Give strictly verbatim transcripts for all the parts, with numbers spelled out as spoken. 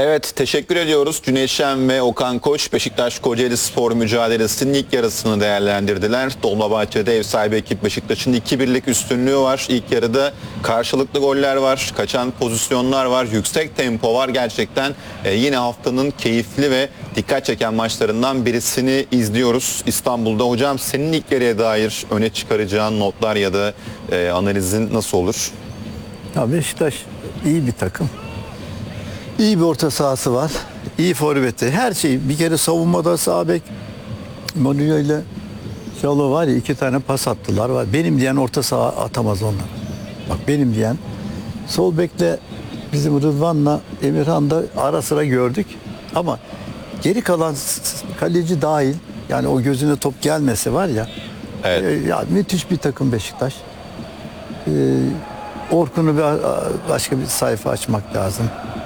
Evet, teşekkür ediyoruz. Cüneyt Şen ve Okan Koç Beşiktaş Kocaeli Spor mücadelesinin ilk yarısını değerlendirdiler. Dolmabahçe'de ev sahibi ekip Beşiktaş'ın iki birlik üstünlüğü var. İlk yarıda karşılıklı goller var, kaçan pozisyonlar var, yüksek tempo var. Gerçekten e, yine haftanın keyifli ve dikkat çeken maçlarından birisini izliyoruz İstanbul'da. Hocam, senin ilk yarıya dair öne çıkaracağın notlar ya da e, analizin nasıl olur? Ya Beşiktaş iyi bir takım. İyi bir orta sahası var. İyi forveti. Her şey. Bir kere savunmada sağ bek Mourinho ile Şalo var ya, iki tane pas attılar. Var. Benim diyen orta saha atamaz onlar. Bak, benim diyen. Sol bekle bizim Rıdvan'la Emirhan da ara sıra gördük. Ama geri kalan kaleci dahil, yani o gözüne top gelmesi var ya. Evet. E, ya müthiş bir takım Beşiktaş. E, Orkun'u bir, başka bir sayfa açmak lazım.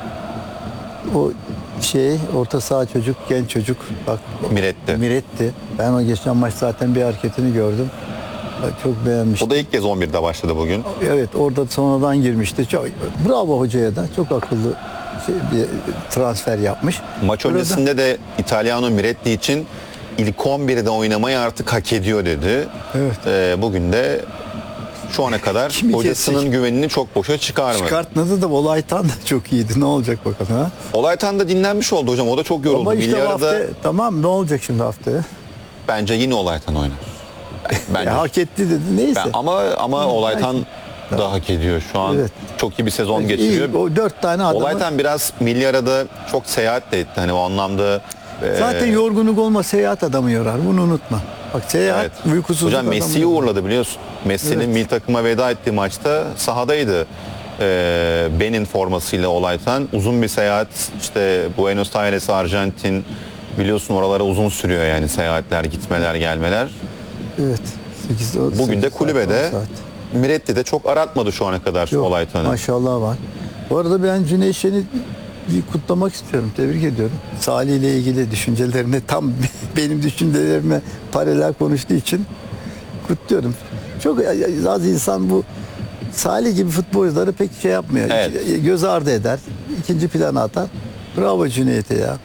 O şey, orta saha çocuk, genç çocuk. Bak, Miretti. Miretti. Ben o geçen maç zaten bir hareketini gördüm. Bak, çok beğenmiştim. O da ilk kez on birde başladı bugün. Evet, orada sonradan girmişti. Çok, bravo hocaya da. Çok akıllı şey, bir transfer yapmış. Maç Burada, öncesinde de İtalyano Miretti için ilk on birde oynamayı artık hak ediyor dedi. Evet. Ee, bugün de şu ana kadar Kimi hocasının kesecek? güvenini çok boşa çıkarmadı. çıkartmadı da Olaytan da çok iyiydi. Ne olacak bakalım ha? Olaytan da dinlenmiş oldu hocam. O da çok yoruldu. Ama işte bu Milyarda hafta, tamam, ne olacak şimdi haftaya? bence yine Olaytan oynar. Bence. Ya, hak etti dedi. Neyse. Ben, ama ama Olaytan da hak ediyor. Şu an Evet. çok iyi bir sezon İyi, geçiriyor. o dört tane adamı. Olaytan biraz Milyara'da çok seyahat de etti. Hani o anlamda e, Zaten yorgunluk olma, seyahat adamı yorar. Bunu unutma. Bak, seyahat evet. uykusuzluk Hocam adamı Messi'yi yorar. uğurladı biliyorsun. Messi'nin Evet. milli takıma veda ettiği maçta sahadaydı. Ee, Benin formasıyla Olaytan. Uzun bir seyahat, işte Buenos Aires, Arjantin, biliyorsun oralara uzun sürüyor yani seyahatler, gitmeler, gelmeler. Evet. sekiz, Bugün sekiz de saat, kulübede. on saat. Miretti de çok aratmadı şu ana kadar Yok, Olaytan'ı. maşallah var. Bu arada ben Cüneyt Şen'i bir kutlamak istiyorum. Tebrik ediyorum. Salih ile ilgili düşüncelerini tam benim düşüncelerime paralel konuştuğu için kutluyorum. Çok az insan bu Salih gibi futbolcuları pek şey yapmıyor. Evet. Göz ardı eder. İkinci plana atar. Bravo Cüneyt'e ya.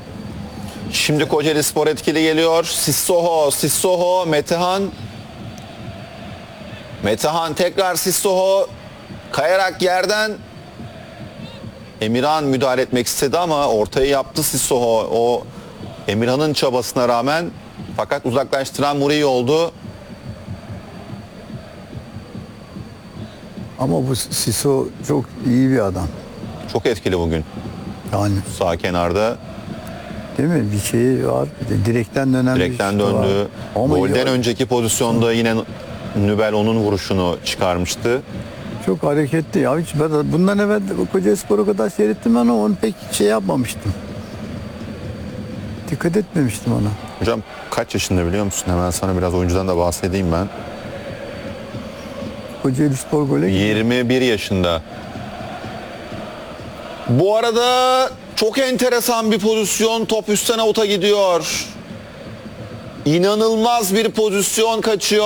Şimdi Kocaeli Spor etkili geliyor. Sissoko, Sissoko, Metehan. Metehan tekrar Sissoko. Kayarak yerden Emirhan müdahale etmek istedi ama ortayı yaptı Sissoko. O Emirhan'ın çabasına rağmen, fakat uzaklaştıran Muriyi oldu. Ama bu Siso çok iyi bir adam. Çok etkili bugün. Yani, Sağ kenarda değil mi? Bir şeyi var. Direkten dönen direkten bir şutu var. döndü. Ama Golden ya- önceki pozisyonda yine Nübel onun vuruşunu çıkarmıştı. Çok hareketli ya. Hiç ben bundan evvel Kocaelispor'u kadar seyrettim ama onu pek şey yapmamıştım. Dikkat etmemiştim ona. Hocam kaç yaşında biliyor musun? Hemen sana biraz oyuncudan da bahsedeyim ben. Kocaelispor gole gidiyor. yirmi bir yaşında. Bu arada çok enteresan bir pozisyon. Top üstten avuta gidiyor. İnanılmaz bir pozisyon kaçıyor.